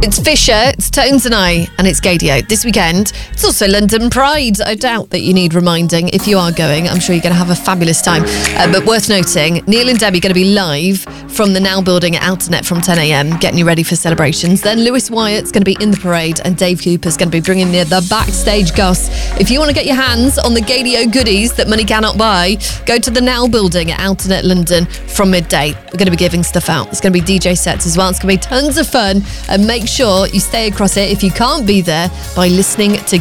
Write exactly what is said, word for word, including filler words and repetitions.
It's Fisher, it's Tones and I, and it's Gaydio. This weekend, it's also London Pride. I doubt that you need reminding if you are going. I'm sure you're going to have a fabulous time. Uh, but worth noting, Neil and Debbie are going to be live from the Now Building at Outernet from ten a.m, getting you ready for celebrations. Then Lewis Wyatt's going to be in the parade, and Dave Cooper's going to be bringing the, the backstage goss. If you want to get your hands on the Gaydio goodies that money cannot buy, go to the Now Building at Outernet London from midday. We're going to be giving stuff out. It's going to be D J sets as well. It's going to be tons of fun, and make sure you stay across it if you can't be there by listening to